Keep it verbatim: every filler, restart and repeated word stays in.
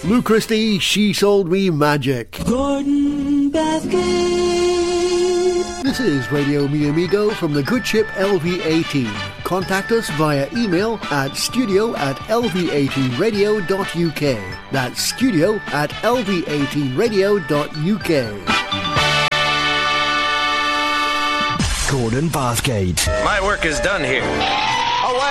Lou Christie, She Sold Me Magic. Gordon Bathgate. This is Radio Mi Amigo from the good ship L V eighteen. Contact us via email at studio at l v eighteen radio dot u k. That's studio at l v eighteen radio dot u k. Gordon Bathgate. My work is done here.